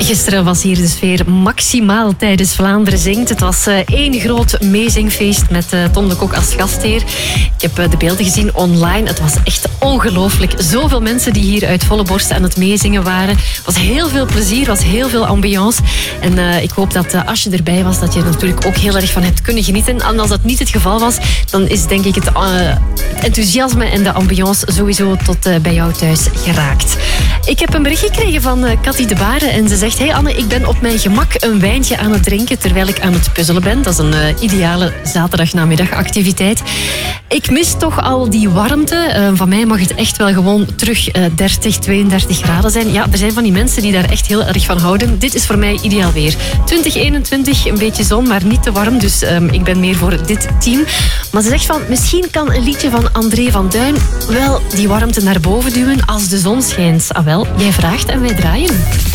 Gisteren was hier de sfeer maximaal tijdens Vlaanderen Zingt. Het was één groot meezingfeest met Tom de Kok als gastheer. Ik heb de beelden gezien online. Het was echt ongelooflijk. Zoveel mensen die hier uit volle borst aan het meezingen waren. Het was heel veel plezier, was heel veel ambiance. En ik hoop dat als je erbij was, dat je er natuurlijk ook heel erg van hebt kunnen genieten. En als dat niet het geval was, dan is denk ik het enthousiasme en de ambiance sowieso tot bij jou thuis geraakt. Ik heb een bericht gekregen van Cathy de Baren en ze zegt: hey Anne, ik ben op mijn gemak een wijntje aan het drinken terwijl ik aan het puzzelen ben. Dat is een ideale zaterdagnamiddagactiviteit. Ik mis toch al die warmte. Van mij mag het echt wel gewoon terug 30, 32 graden zijn. Ja, er zijn van die mensen die daar echt heel erg van houden. Dit is voor mij ideaal weer. 2021, een beetje zon, maar niet te warm. Dus ik ben meer voor dit team. Maar ze zegt van, misschien kan een liedje van André van Duin wel die warmte naar boven duwen als de zon schijnt. Ah wel, jij vraagt en wij draaien.